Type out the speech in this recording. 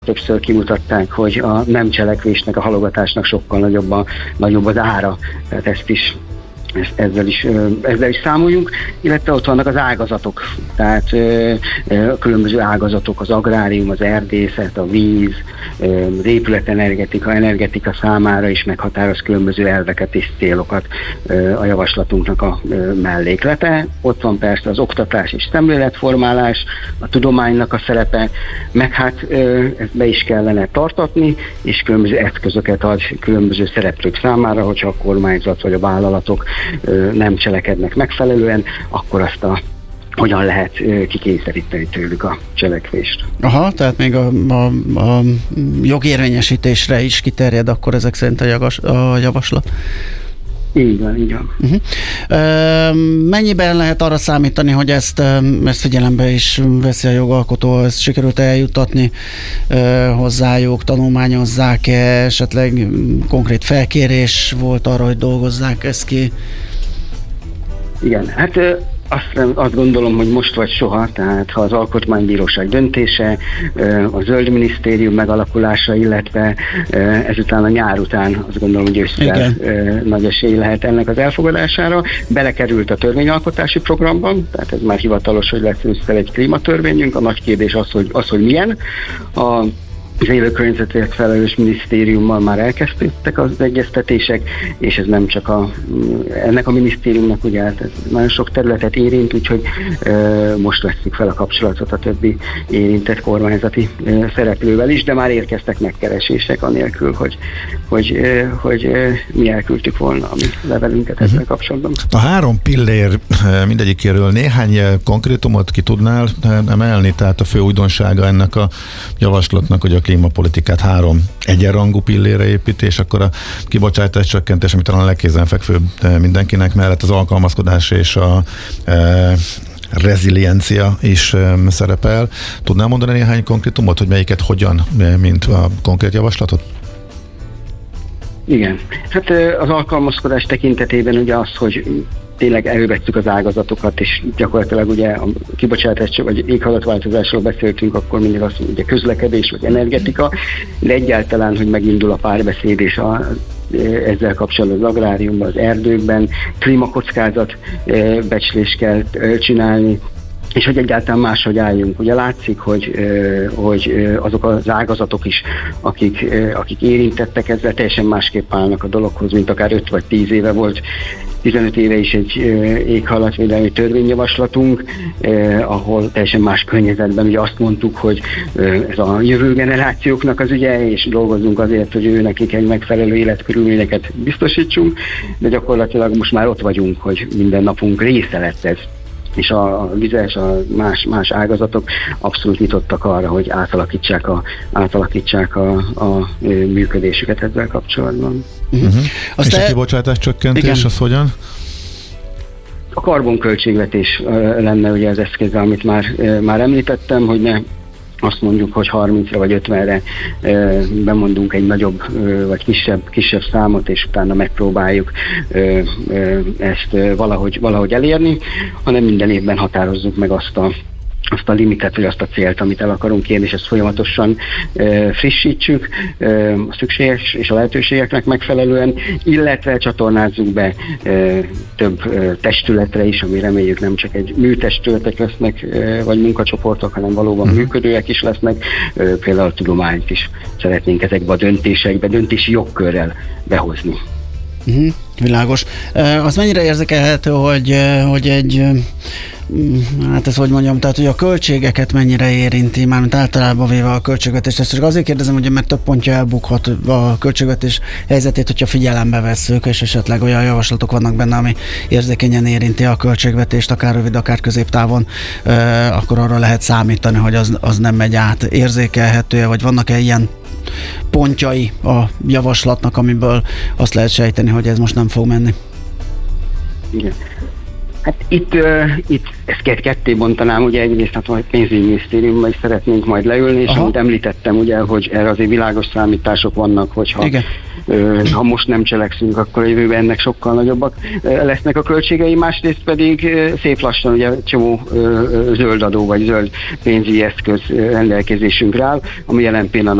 többször kimutatták, hogy a nem cselekvésnek, a halogatásnak sokkal nagyobb az ára. Tehát ezzel is számoljunk, illetve ott vannak az ágazatok, tehát a különböző ágazatok, az agrárium, az erdészet, a víz, az épületenergetika számára is meghatároz különböző elveket és célokat a javaslatunknak a melléklete. Ott van persze az oktatás és szemléletformálás, a tudománynak a szerepe, meg hát ezt be is kellene tartatni, és különböző eszközöket ad különböző szereplők számára, hogyha a kormányzat vagy a vállalatok nem cselekednek megfelelően, akkor azt hogyan lehet kikényszeríteni tőlük a cselekvést. Aha, tehát még a jogérvényesítésre is kiterjed akkor ezek szerint a javaslat? Így van. Mennyiben lehet arra számítani, hogy ezt figyelembe is veszi a jogalkotó, ezt sikerült eljuttatni hozzájuk, tanulmányozzák-e, esetleg konkrét felkérés volt arra, hogy dolgozzák ezt ki? Igen, hát azt gondolom, hogy most vagy soha, tehát ha az Alkotmánybíróság döntése, a Zöld Minisztérium megalakulása, illetve ezután a nyár után azt gondolom, hogy ősszel nagy esély lehet ennek az elfogadására. Belekerült a törvényalkotási programban, tehát ez már hivatalos, hogy lesz ősszel egy klímatörvényünk. A nagy kérdés az, hogy milyen. Az élőkörnyezetért felelős minisztériummal már elkezdődtek az egyeztetések, és ez nem csak ennek a minisztériumnak, ugye ez nagyon sok területet érint, úgyhogy most vesszük fel a kapcsolatot a többi érintett kormányzati szereplővel is, de már érkeztek megkeresések anélkül, hogy mi elküldtük volna a mi levelünket ezzel kapcsolatban. A 3 pillér mindegyikéről néhány konkrétumot ki tudnál emelni, tehát a fő újdonsága ennek a javaslatnak, hogy a klímapolitikát 3 egyenrangú pillére épít, és akkor a kibocsátás csökkentés, ami talán a legkézenfekvőbb mindenkinek, mellett az alkalmazkodás és a reziliencia is szerepel. Tudnál mondani néhány konkrétumot, hogy melyiket hogyan, mint a konkrét javaslatot? Igen. Hát az alkalmazkodás tekintetében ugye az, hogy tényleg elővettük az ágazatokat, és gyakorlatilag ugye a kibocsátás vagy éghajlatváltozásról beszéltünk, akkor mindig azt mondja, közlekedés vagy energetika, de egyáltalán, hogy megindul a párbeszéd és ezzel kapcsolatban az agráriumban, az erdőkben, klímakockázat becslést kell csinálni, és hogy egyáltalán máshogy álljunk. Ugye látszik, hogy azok az ágazatok is, akik érintettek ezzel, teljesen másképp állnak a dologhoz, mint akár 5 vagy 10 éve volt. 15 éve is egy éghajlatvédelmi törvényjavaslatunk, ahol teljesen más környezetben ugye azt mondtuk, hogy ez a jövő generációknak az ügye, és dolgozzunk azért, hogy nekik egy megfelelő életkörülményeket biztosítsunk, de gyakorlatilag most már ott vagyunk, hogy minden napunk része lett ez. És a vizes, a más ágazatok abszolút nyitottak arra, hogy átalakítsák a működésüket ezzel kapcsolatban. És a kibocsátás csökkentés, az hogyan? A karbonköltségvetés lenne ugye az eszköz, amit már említettem, hogy ne azt mondjuk, hogy 30-ra vagy 50-re bemondunk egy nagyobb vagy kisebb számot, és utána megpróbáljuk ezt valahogy elérni, hanem minden évben határozzuk meg azt a limitet, vagy azt a célt, amit el akarunk érni, és ezt folyamatosan frissítsük a szükséges és a lehetőségeknek megfelelően, illetve csatornázzuk be több testületre is, ami reméljük nem csak egy műtestületek lesznek, vagy munkacsoportok, hanem valóban működőek is lesznek. Például a tudományt is szeretnénk ezekbe a döntési jogkörrel behozni. Világos. Az mennyire érzékelhető, hogy egy hát ezt hogy mondjam, tehát hogy a költségeket mennyire érinti, mármint általában véve a költségvetést. Ezt csak azért kérdezem, hogy mert több pontja elbukhat a költségvetés helyzetét, hogyha figyelembe vesszük, és esetleg olyan javaslatok vannak benne, ami érzékenyen érinti a költségvetést, akár rövid, akár középtávon, akkor arra lehet számítani, hogy az nem megy át. Érzékelhető, vagy vannak-e ilyen pontjai a javaslatnak, amiből azt lehet sejteni, hogy ez most nem fog menni? Igen. Hát itt ezt ketté bontanám, ugye egyrészt a pénzügyminisztériumban is szeretnénk majd leülni, és amit említettem, ugye, hogy erre azért világos számítások vannak, hogyha ha most nem cselekszünk, akkor a jövőben ennek sokkal nagyobbak lesznek a költségei, másrészt pedig szép lassan ugye csomó zöld adó vagy zöld pénzügyi eszköz rendelkezésünkre áll, ami jelen pillanatban